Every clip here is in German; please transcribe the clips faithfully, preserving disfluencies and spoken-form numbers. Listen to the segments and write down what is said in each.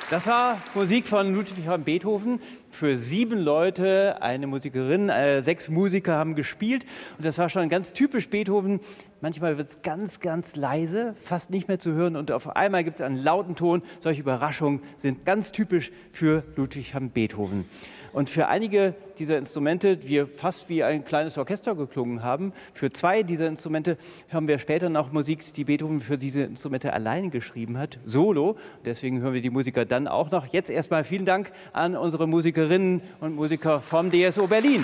Das war Musik von Ludwig van Beethoven für sieben Leute, eine Musikerin, äh, sechs Musiker haben gespielt und das war schon ganz typisch Beethoven. Manchmal wird es ganz, ganz leise, fast nicht mehr zu hören und auf einmal gibt es einen lauten Ton. Solche Überraschungen sind ganz typisch für Ludwig van Beethoven. Und für einige dieser Instrumente, die wir fast wie ein kleines Orchester geklungen haben, für zwei dieser Instrumente hören wir später noch Musik, die Beethoven für diese Instrumente alleine geschrieben hat, solo. Deswegen hören wir die Musiker dann auch noch. Jetzt erstmal vielen Dank an unsere Musikerinnen und Musiker vom D S O Berlin.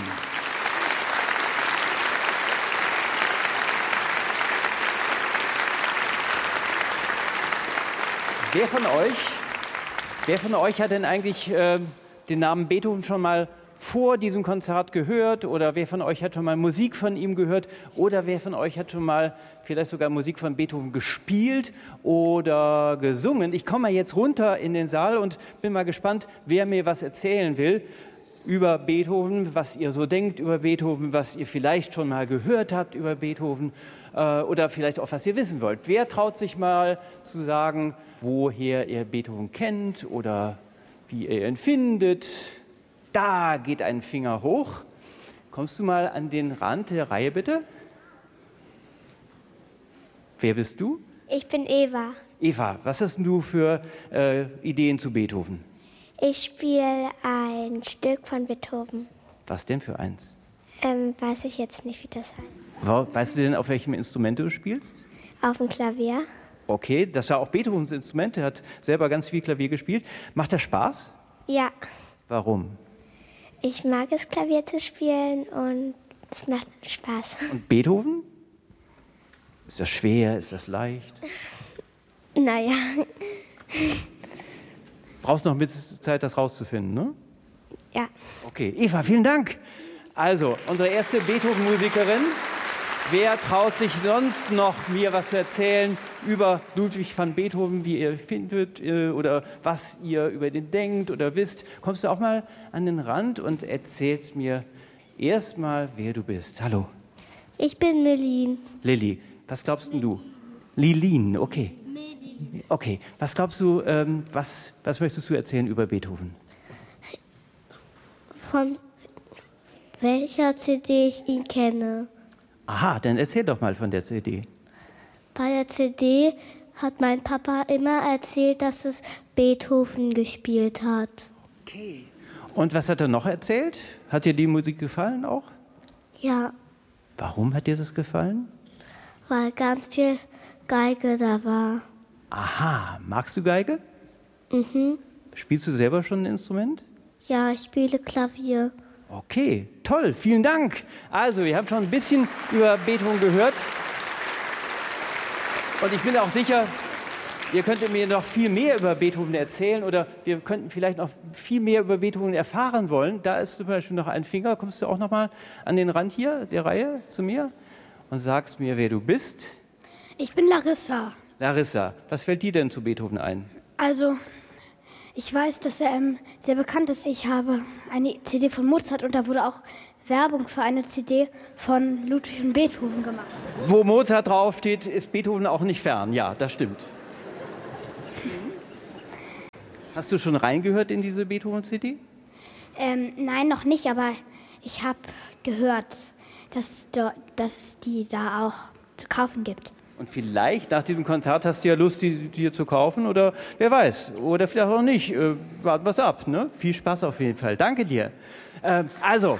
Wer von euch, wer von euch hat denn eigentlich äh, den Namen Beethoven schon mal vor diesem Konzert gehört oder wer von euch hat schon mal Musik von ihm gehört oder wer von euch hat schon mal vielleicht sogar Musik von Beethoven gespielt oder gesungen? Ich komme mal jetzt runter in den Saal und bin mal gespannt, wer mir was erzählen will über Beethoven, was ihr so denkt über Beethoven, was ihr vielleicht schon mal gehört habt über Beethoven äh, oder vielleicht auch, was ihr wissen wollt. Wer traut sich mal zu sagen, woher ihr Beethoven kennt oder wie ihr ihn findet? Da geht ein Finger hoch. Kommst du mal an den Rand der Reihe, bitte? Wer bist du? Ich bin Eva. Eva, was hast du für äh, Ideen zu Beethoven? Ich spiele ein Stück von Beethoven. Was denn für eins? Ähm, weiß ich jetzt nicht, wie das heißt. Weißt du denn, auf welchem Instrument du spielst? Auf dem Klavier. Okay, das war auch Beethovens Instrument. Er hat selber ganz viel Klavier gespielt. Macht das Spaß? Ja. Warum? Ich mag es, Klavier zu spielen und es macht Spaß. Und Beethoven? Ist das schwer? Ist das leicht? Naja. Brauchst noch ein bisschen Zeit, das rauszufinden, ne? Ja. Okay, Eva, vielen Dank. Also, unsere erste Beethoven-Musikerin. Wer traut sich sonst noch, mir was zu erzählen über Ludwig van Beethoven, wie ihr findet äh, oder was ihr über den denkt oder wisst? Kommst du auch mal an den Rand und erzählst mir erstmal, wer du bist. Hallo. Ich bin Melin. Lilly, was glaubst denn du? Lilin, okay. Okay, was glaubst du, ähm, was, was möchtest du erzählen über Beethoven? Von welcher C D ich ihn kenne. Aha, dann erzähl doch mal von der C D. Bei der C D hat mein Papa immer erzählt, dass es Beethoven gespielt hat. Okay. Und was hat er noch erzählt? Hat dir die Musik gefallen auch? Ja. Warum hat dir das gefallen? Weil ganz viel Geige da war. Aha, magst du Geige? Mhm. Spielst du selber schon ein Instrument? Ja, ich spiele Klavier. Okay, toll, vielen Dank. Also, ihr habt schon ein bisschen über Beethoven gehört. Und ich bin auch sicher, ihr könntet mir noch viel mehr über Beethoven erzählen oder wir könnten vielleicht noch viel mehr über Beethoven erfahren wollen. Da ist zum Beispiel noch ein Finger. Kommst du auch noch mal an den Rand hier der Reihe zu mir und sagst mir, wer du bist? Ich bin Larissa. Larissa, was fällt dir denn zu Beethoven ein? Also, ich weiß, dass er ähm, sehr bekannt ist. Ich habe eine C D von Mozart und da wurde auch Werbung für eine C D von Ludwig van Beethoven gemacht. Wo Mozart draufsteht, ist Beethoven auch nicht fern. Ja, das stimmt. Hast du schon reingehört in diese Beethoven-C D? Ähm, nein, noch nicht, aber ich habe gehört, dass, do, dass es die da auch zu kaufen gibt. Und vielleicht nach diesem Konzert hast du ja Lust, die dir zu kaufen oder wer weiß, oder vielleicht auch nicht. Äh, warten wir es ab, ne? Viel Spaß auf jeden Fall. Danke dir. Äh, also,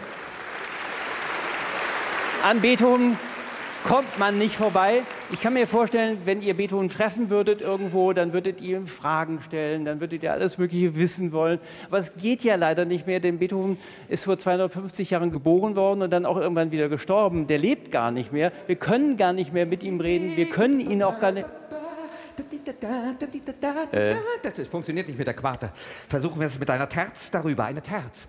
an Beethoven kommt man nicht vorbei. Ich kann mir vorstellen, wenn ihr Beethoven treffen würdet irgendwo, dann würdet ihr ihm Fragen stellen, dann würdet ihr alles Mögliche wissen wollen. Aber es geht ja leider nicht mehr, denn Beethoven ist vor zweihundertfünfzig Jahren geboren worden und dann auch irgendwann wieder gestorben. Der lebt gar nicht mehr. Wir können gar nicht mehr mit ihm reden. Wir können ihn auch gar nicht... Äh. Das ist, funktioniert nicht mit der Quarte. Versuchen wir es mit einer Terz darüber, eine Terz.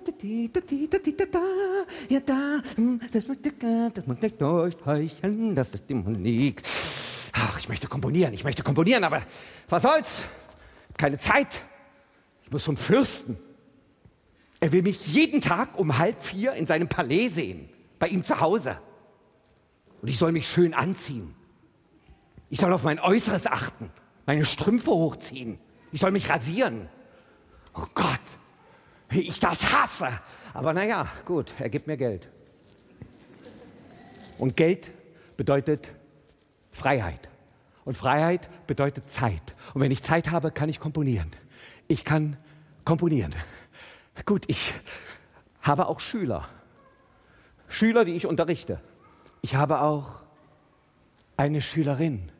Ja, da, das muss nicht durchstreichen, das ist die Musik. Ach, ich möchte komponieren, ich möchte komponieren, aber was soll's? Keine Zeit. Ich muss zum Fürsten. Er will mich jeden Tag um halb vier in seinem Palais sehen, bei ihm zu Hause. Und ich soll mich schön anziehen. Ich soll auf mein Äußeres achten, meine Strümpfe hochziehen. Ich soll mich rasieren. Oh Gott, wie ich das hasse. Aber naja, gut, er gibt mir Geld. Und Geld bedeutet Freiheit. Und Freiheit bedeutet Zeit. Und wenn ich Zeit habe, kann ich komponieren. Ich kann komponieren. Gut, ich habe auch Schüler. Schüler, die ich unterrichte. Ich habe auch eine Schülerin,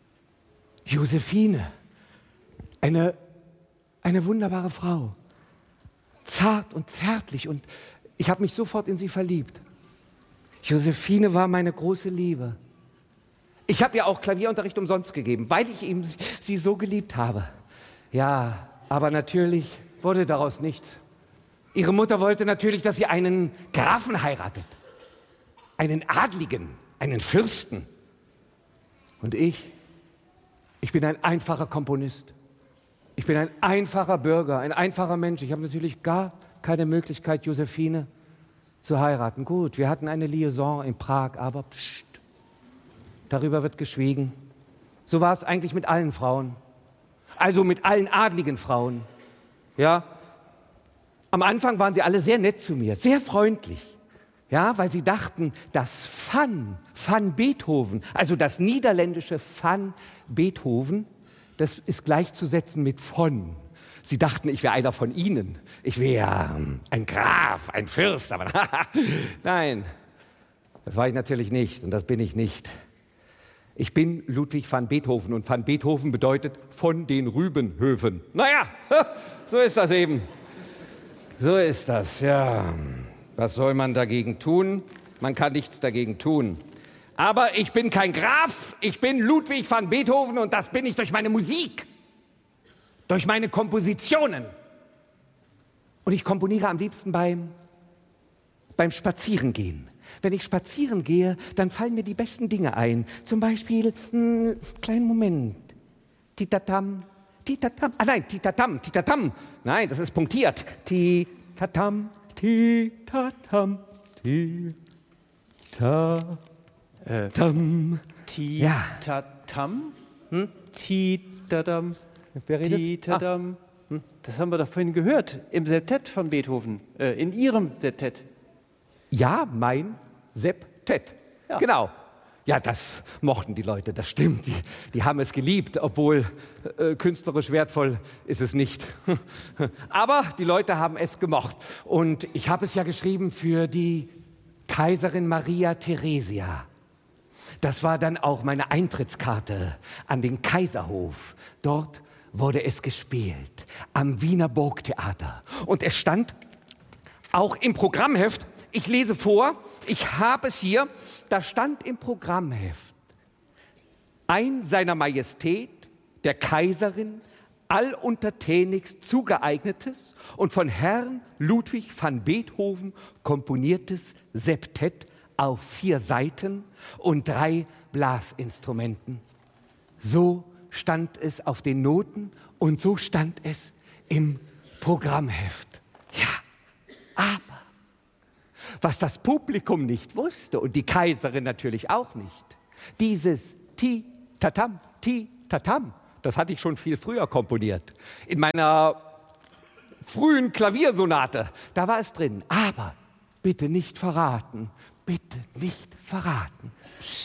Josephine, eine, eine wunderbare Frau, zart und zärtlich, und ich habe mich sofort in sie verliebt. Josephine war meine große Liebe. Ich habe ihr auch Klavierunterricht umsonst gegeben, weil ich eben sie so geliebt habe. Ja, aber natürlich wurde daraus nichts. Ihre Mutter wollte natürlich, dass sie einen Grafen heiratet, einen Adligen, einen Fürsten. Und ich, ich bin ein einfacher Komponist. Ich bin ein einfacher Bürger, ein einfacher Mensch. Ich habe natürlich gar keine Möglichkeit, Josephine zu heiraten. Gut, wir hatten eine Liaison in Prag, aber pst, darüber wird geschwiegen. So war es eigentlich mit allen Frauen. Also mit allen adligen Frauen. Ja, am Anfang waren sie alle sehr nett zu mir, sehr freundlich. Ja, weil sie dachten, das Van, Van Beethoven, also das niederländische Van Beethoven, das ist gleichzusetzen mit von. Sie dachten, ich wäre einer von ihnen. Ich wäre ähm, ein Graf, ein Fürst, aber nein, das war ich natürlich nicht und das bin ich nicht. Ich bin Ludwig van Beethoven und van Beethoven bedeutet von den Rübenhöfen. Naja, so ist das eben. So ist das, ja. Was soll man dagegen tun? Man kann nichts dagegen tun. Aber ich bin kein Graf, ich bin Ludwig van Beethoven und das bin ich durch meine Musik, durch meine Kompositionen. Und ich komponiere am liebsten beim, beim Spazierengehen. Wenn ich spazieren gehe, dann fallen mir die besten Dinge ein. Zum Beispiel, mh, kleinen Moment, Titatam, Titatam, ah nein, Titatam, Titatam, nein, das ist punktiert, Titatam, Titatam, Titatam. Äh, Tam. Titatam? Hm? Titatam. Titatam. Ah. Hm? Das haben wir doch vorhin gehört im Septett von Beethoven, äh, in Ihrem Septett. Ja, mein Septett. Ja. Genau. Ja, das mochten die Leute, das stimmt. Die, die haben es geliebt, obwohl äh, künstlerisch wertvoll ist es nicht. Aber die Leute haben es gemocht. Und ich habe es ja geschrieben für die Kaiserin Maria Theresia. Das war dann auch meine Eintrittskarte an den Kaiserhof. Dort wurde es gespielt, am Wiener Burgtheater. Und es stand auch im Programmheft, ich lese vor, ich habe es hier, da stand im Programmheft, ein seiner Majestät, der Kaiserin, alluntertänigst zugeeignetes und von Herrn Ludwig van Beethoven komponiertes Septett auf vier Saiten und drei Blasinstrumenten. So stand es auf den Noten und so stand es im Programmheft. Ja, aber was das Publikum nicht wusste und die Kaiserin natürlich auch nicht, dieses Ti-Tatam, Ti-Tatam, das hatte ich schon viel früher komponiert. In meiner frühen Klaviersonate, da war es drin. Aber bitte nicht verraten, bitte nicht verraten. Psst.